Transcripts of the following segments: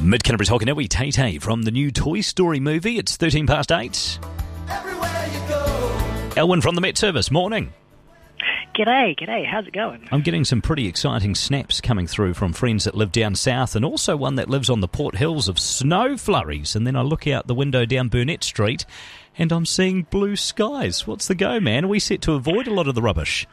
Mid-Canterbury's Hokanui, Tay-Tay from the new Toy Story movie. It's 13 past 8. Everywhere you go. Elwyn from the Met Service, morning. G'day, how's it going? I'm getting some pretty exciting snaps coming through from friends that live down south and also one that lives on the Port Hills of snow flurries. And then I look out the window down Burnett Street and I'm seeing blue skies. What's the go, man? Are we set to avoid a lot of the rubbish?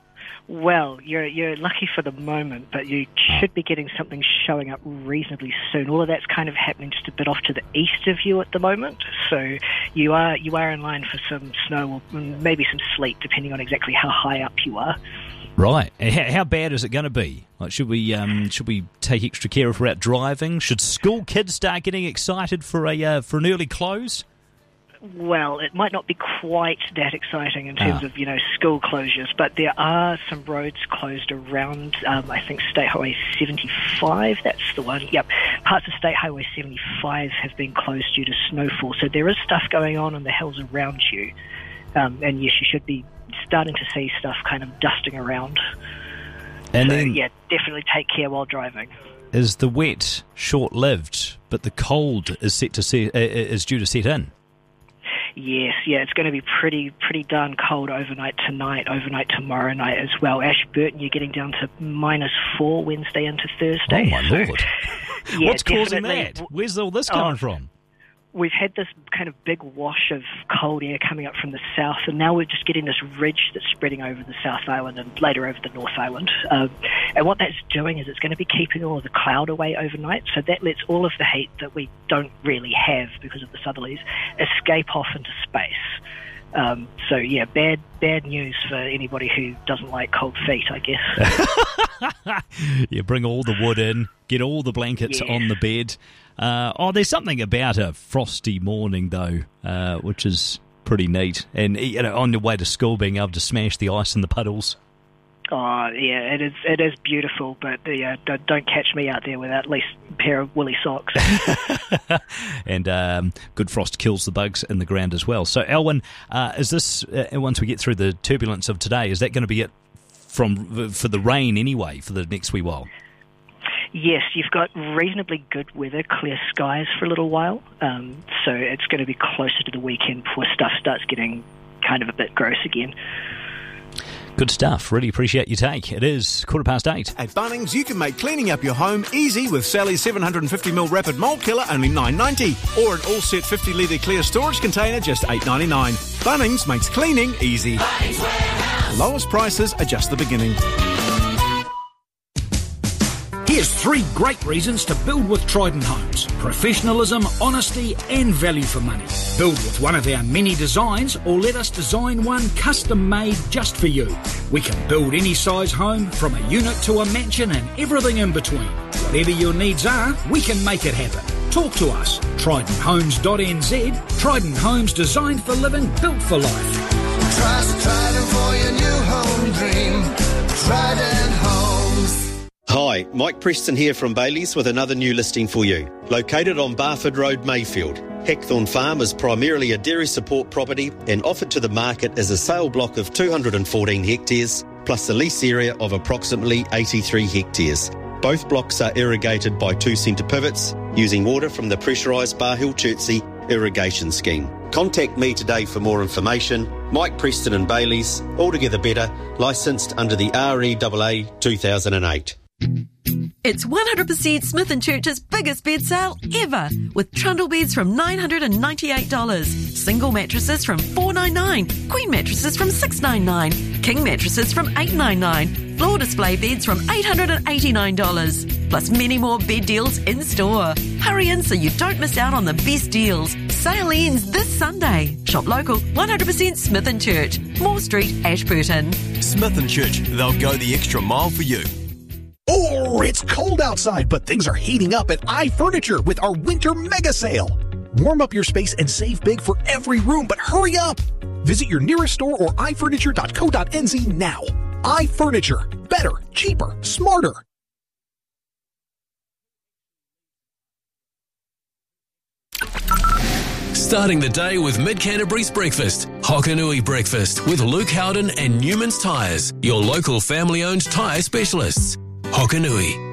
Well, you're lucky for the moment, but you should be getting something showing up reasonably soon. All of that's kind of happening just a bit off to the east of you at the moment, so you are in line for some snow or maybe some sleet, depending on exactly how high up you are. Right. How bad is it going to be? Like, should we take extra care if we're out driving? Should school kids start getting excited for an early close? Well, it might not be quite that exciting in terms of, school closures, but there are some roads closed around, I think, State Highway 75, that's the one. Yep, parts of State Highway 75 have been closed due to snowfall, so there is stuff going on the hills around you. And yes, you should be starting to see stuff kind of dusting around. And so, then, yeah, definitely take care while driving. Is the wet short-lived, but the cold is due to set in? Yes, it's going to be pretty darn cold overnight tonight, overnight tomorrow night as well. Ashburton, you're getting down to -4 Wednesday into Thursday. Oh, my Lord. Yeah, what's causing definitely. that? Where's all this coming from? We've had this kind of big wash of cold air coming up from the south, and now we're just getting this ridge that's spreading over the South Island and later over the North Island. And what that's doing is it's going to be keeping all of the cloud away overnight, so that lets all of the heat that we don't really have because of the southerlies escape off into space. So, yeah, bad news for anybody who doesn't like cold feet, I guess. Yeah, bring all the wood in, get all the blankets on the bed. There's something about a frosty morning, though, which is pretty neat. And on your way to school, being able to smash the ice in the puddles. Oh, yeah, it is beautiful, but don't catch me out there without at least a pair of woolly socks. And good frost kills the bugs in the ground as well. So, Elwyn, is this, once we get through the turbulence of today, is that going to be it for the rain anyway for the next wee while? Yes, you've got reasonably good weather, clear skies for a little while, so it's going to be closer to the weekend before stuff starts getting kind of a bit gross again. Good stuff. Really appreciate your take. It is 8:15. At Bunnings, you can make cleaning up your home easy with Sally's 750ml Rapid Mold Killer, only $9.90. Or an all-set 50-litre clear storage container, just $8.99. Bunnings makes cleaning easy. Bunnings Warehouse. Lowest prices are just the beginning. Here's 3 great reasons to build with Trident Homes. Professionalism, honesty and value for money. Build with one of our many designs or let us design one custom made just for you. We can build any size home from a unit to a mansion and everything in between. Whatever your needs are, we can make it happen. Talk to us. TridentHomes.nz. Trident Homes, designed for living, built for life. Trust Trident for your new home dream. Trident Homes. Hi, Mike Preston here from Bailey's with another new listing for you. Located on Barford Road, Mayfield, Hackthorn Farm is primarily a dairy support property and offered to the market as a sale block of 214 hectares, plus a lease area of approximately 83 hectares. Both blocks are irrigated by 2-centre pivots using water from the pressurised Bar Hill Chertsey irrigation scheme. Contact me today for more information. Mike Preston and Bailey's, altogether better, licensed under the REAA 2008. It's 100% Smith & Church's biggest bed sale ever, with trundle beds from $998, single mattresses from $499, queen mattresses from $699, king mattresses from $899, floor display beds from $889, plus many more bed deals in store. Hurry in so you don't miss out on the best deals. Sale ends this Sunday. Shop local, 100% Smith & Church, Moore Street, Ashburton. Smith & Church, they'll go the extra mile for you. Oh, it's cold outside, but things are heating up at iFurniture with our winter mega sale. Warm up your space and save big for every room, but hurry up. Visit your nearest store or ifurniture.co.nz now. iFurniture. Better, cheaper, smarter. Starting the day with Mid-Canterbury's breakfast. Hokanui Breakfast with Luke Howden and Newman's Tyres, your local family-owned tyre specialists. Hokanui.